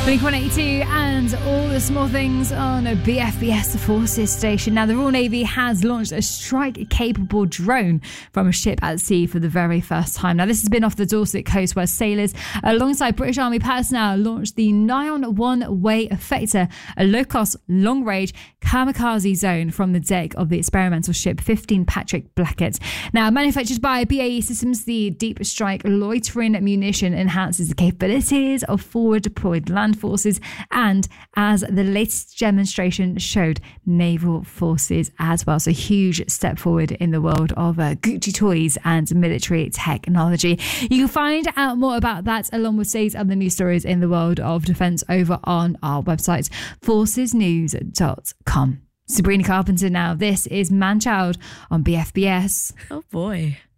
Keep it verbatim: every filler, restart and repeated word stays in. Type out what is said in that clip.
Blink one eighty-two and all the small things on a B F B S, the Forces station. Now, the Royal Navy has launched a strike-capable drone from a ship at sea for the very first time. Now, this has been off the Dorset coast where sailors, alongside British Army personnel, launched the Nion One-Way Effector, a low-cost, long-range kamikaze zone from the deck of the experimental ship fifteen Patrick Blackett. Now, manufactured by B A E Systems, the Deep Strike loitering munition enhances the capabilities of forward-deployed land forces and, as the latest demonstration showed, naval forces as well. So huge step forward in the world of uh, Gucci toys and military technology. You can find out more about that along with today's other news stories in the world of defence over on our website, forces news dot com. Sabrina Carpenter now. This is Manchild on B F B S. Oh boy.